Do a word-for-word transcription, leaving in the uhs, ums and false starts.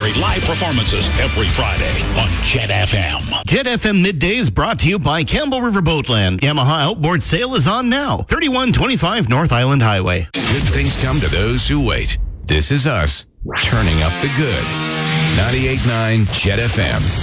celebrate live performances every Friday on Jet F M. Jet F M Midday is brought to you by Campbell River Boatland. Yamaha outboard sale is on now. thirty-one twenty-five North Island Highway. Good things come to those who wait. This is us, turning up the good. ninety-eight point nine Jet F M.